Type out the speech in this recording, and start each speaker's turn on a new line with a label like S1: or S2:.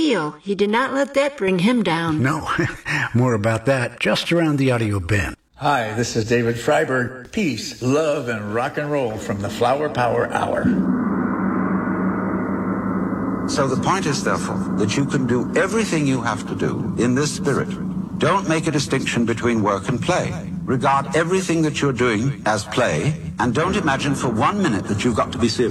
S1: wheel. He did not let that bring him down.
S2: No, more about that just around the audio bin.
S3: Hi, this is David Freiberg. Peace, love, and rock and roll from the Flower Power Hour.
S4: So the point is, therefore, that you can do everything you have to do in this spirit. Don't make a distinction between work and play. Regard everything that you're doing as play, and don't imagine for 1 minute that you've got to be serious.